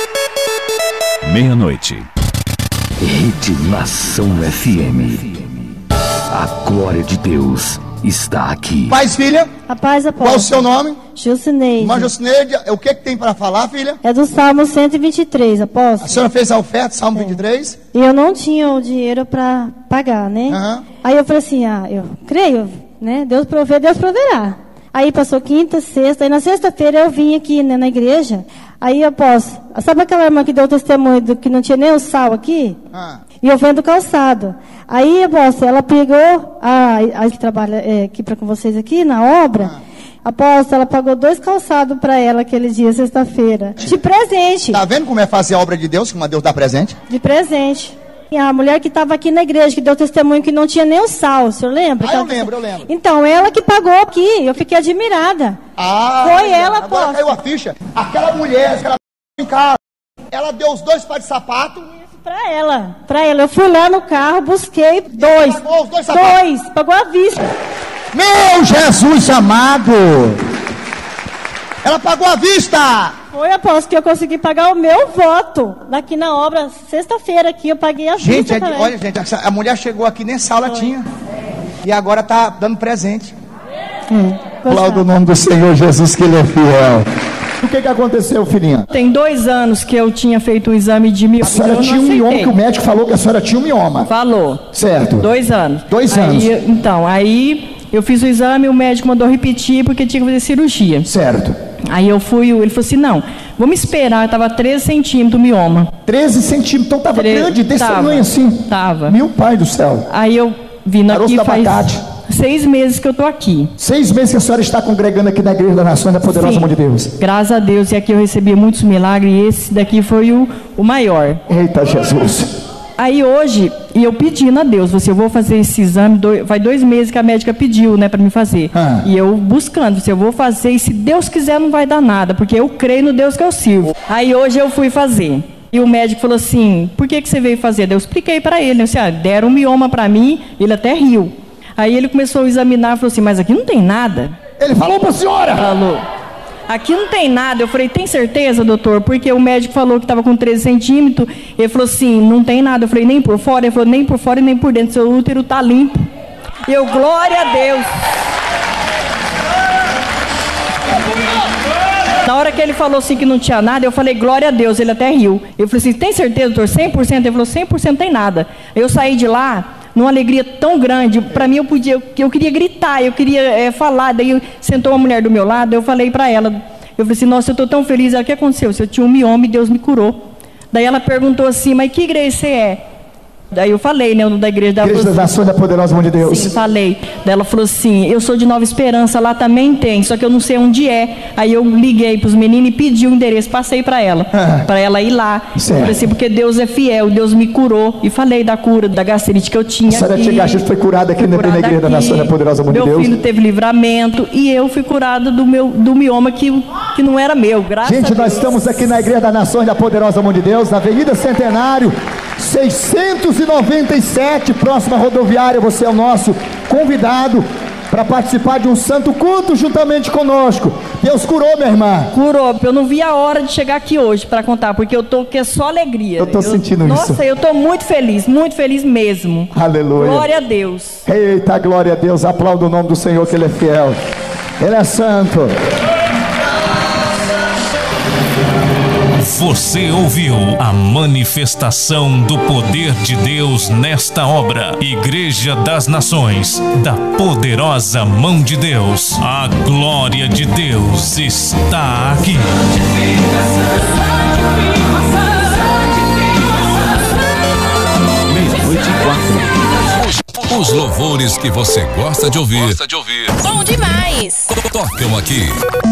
Meia-noite. Rede Nação FM. A glória de Deus está aqui. Paz, filha. A paz, apóstolo. Qual o seu nome? Jucineide. Irmã Jucineide, o que tem para falar, filha? É do Salmo 123, apóstolo. A senhora fez a oferta, Salmo 23? E eu não tinha o dinheiro para pagar, né? Aham. Aí eu falei assim, eu creio, né? Deus provê, Deus proverá. Aí passou quinta, sexta, aí na sexta-feira eu vim aqui, né, na igreja. Aí eu posso. Sabe aquela irmã que deu testemunho do que não tinha nem o sal aqui? E eu vendo calçado. Aí, apóstolo, ela pegou a que trabalha aqui com vocês aqui na obra. Apóstolo, ela pagou 2 calçados para ela aquele dia, sexta-feira. De presente. Tá vendo como é fazer a obra de Deus, como Deus dá presente? De presente. E a mulher que estava aqui na igreja, que deu testemunho que não tinha nem o sal, o senhor lembra? Eu lembro. Então, ela que pagou aqui, eu fiquei admirada. Foi ela, agora apóstolo. caiu a ficha. Aquela mulher, aquela em casa, ela deu os 2 pares de sapato. Pra ela. Eu fui lá no carro, busquei 2. Pagou os 2 sapatos. 2, pagou à vista. Meu Jesus amado! Ela pagou à vista! Foi, apóstolo, que eu consegui pagar o meu voto. Daqui na obra, sexta-feira aqui, eu paguei a Gente, vista. olha, gente, a mulher chegou aqui, nem sala tinha. E agora tá dando presente. Aplauda o nome do Senhor Jesus, que Ele é fiel. O que aconteceu, filhinha? Tem 2 anos que eu tinha feito um exame de mioma. A senhora tinha um mioma, que o médico falou que a senhora tinha um mioma. Falou. Certo. 2 anos. 2 anos. Aí eu fiz o exame, o médico mandou repetir porque tinha que fazer cirurgia. Certo. Aí eu fui, ele falou assim, não, vamos esperar, estava 13 centímetros o mioma. 13 centímetros, então estava grande, desse tamanho assim. Tava. Meu pai do céu. Aí eu vindo Caroço aqui da faz abacate. 6 meses que eu tô aqui. 6 meses que a senhora está congregando aqui na Igreja da Nação da Poderosa Sim. Mão de Deus. Graças a Deus, e aqui eu recebi muitos milagres, e esse daqui foi o maior. Eita Jesus. Aí hoje, e eu pedindo a Deus, eu vou fazer esse exame, vai 2 meses que a médica pediu, né, para me fazer. E eu buscando, eu vou fazer, e se Deus quiser não vai dar nada, porque eu creio no Deus que eu sirvo. Aí hoje eu fui fazer. E o médico falou assim, por que você veio fazer? Daí eu expliquei para ele, né, deram um mioma para mim, ele até riu. Aí ele começou a examinar e falou assim, mas aqui não tem nada. Ele falou para a senhora? Falou. Aqui não tem nada. Eu falei, tem certeza, doutor? Porque o médico falou que estava com 13 centímetros. Ele falou assim, não tem nada. Eu falei, nem por fora? Ele falou, nem por fora e nem por dentro. Seu útero está limpo. E eu, glória a Deus. Na hora que ele falou assim que não tinha nada, eu falei, glória a Deus. Ele até riu. Eu falei assim, tem certeza, doutor? 100%? Ele falou, 100% tem nada. Eu saí de lá numa alegria tão grande, para mim eu queria gritar, eu queria falar, daí sentou uma mulher do meu lado, eu falei para ela, eu falei assim, nossa, eu estou tão feliz, ela, o que aconteceu? Eu tinha um mioma e Deus me curou. Daí ela perguntou assim, mas que igreja você é? Daí eu falei, né, da igreja da Nação da Poderosa Mão de Deus. Sim, falei. Daí ela falou assim, eu sou de Nova Esperança, lá também tem, só que eu não sei onde é. Aí eu liguei para os meninos e pedi o endereço, passei para ela ir lá. Certo. Falei assim, porque Deus é fiel, Deus me curou. E falei da cura, da gastrite que eu tinha. A senhora foi curada aqui na Igreja da Nação da Poderosa Mão de Deus. Meu filho teve livramento e eu fui curada do mioma que não era meu, graças a Deus. Gente, nós estamos aqui na Igreja da Nação da Poderosa Mão de Deus, na Avenida Centenário, 697, próxima rodoviária. Você é o nosso convidado para participar de um santo culto juntamente conosco. Deus curou, minha irmã. Curou. Eu não vi a hora de chegar aqui hoje para contar, porque eu tô que é só alegria. Eu tô sentindo isso. Nossa, eu tô muito feliz mesmo. Aleluia. Glória a Deus. Eita, glória a Deus. Aplauda o nome do Senhor, que Ele é fiel. Ele é santo. Você ouviu a manifestação do poder de Deus nesta obra. Igreja das Nações, da Poderosa Mão de Deus. A glória de Deus está aqui. Meia-noite e 4. Os louvores que você gosta de ouvir. Bom demais! Tocam aqui.